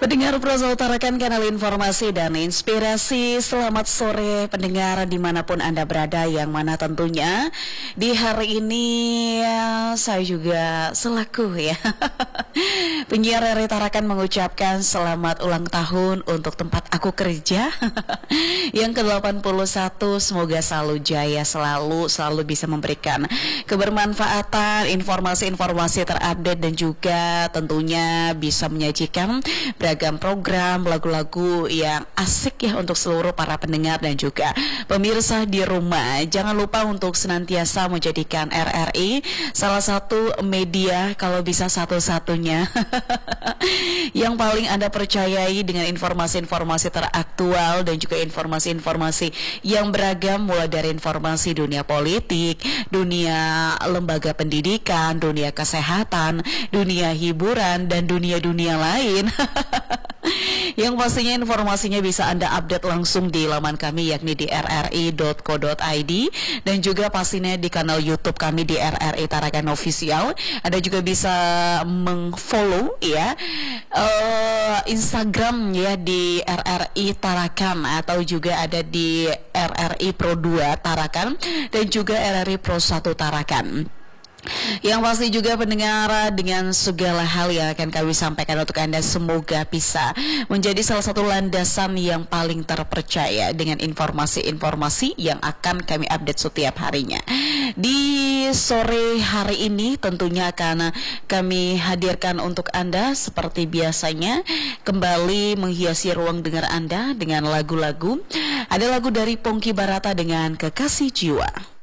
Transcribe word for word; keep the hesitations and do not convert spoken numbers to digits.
Pendengar Prosa Utarakan kanal informasi dan inspirasi. Selamat sore pendengar dimanapun Anda berada, yang mana tentunya di hari ini ya, saya juga selaku ya penyiar R R I Tarakan mengucapkan selamat ulang tahun untuk tempat aku kerja yang ke delapan puluh satu. Semoga selalu jaya, selalu selalu bisa memberikan kebermanfaatan, informasi-informasi terupdate, dan juga tentunya bisa menyajikan beragam program, lagu-lagu yang asik ya untuk seluruh para pendengar dan juga pemirsa di rumah. Jangan lupa untuk senantiasa menjadikan R R I salah satu media, kalau bisa satu-satunya yang paling Anda percayai dengan informasi-informasi teraktual dan juga informasi-informasi yang beragam, mulai dari informasi dunia politik, dunia lembaga pendidikan, dunia kesehatan, dunia hiburan, dan dunia-dunia lain. Yang pastinya informasinya bisa Anda update langsung di laman kami, yakni di r r i dot co dot i d, dan juga pastinya di kanal YouTube kami di R R I Tarakan Official. Anda juga bisa mengfollow ya uh, Instagram ya di R R I Tarakan, atau juga ada di R R I Pro dua Tarakan dan juga R R I Pro satu Tarakan. Yang pasti juga pendengar, dengan segala hal yang akan kami sampaikan untuk Anda, semoga bisa menjadi salah satu landasan yang paling terpercaya dengan informasi-informasi yang akan kami update setiap harinya. Di sore hari ini tentunya akan kami hadirkan untuk Anda seperti biasanya, kembali menghiasi ruang dengar Anda dengan lagu-lagu. Ada lagu dari Pongki Barata dengan Kekasih Jiwa.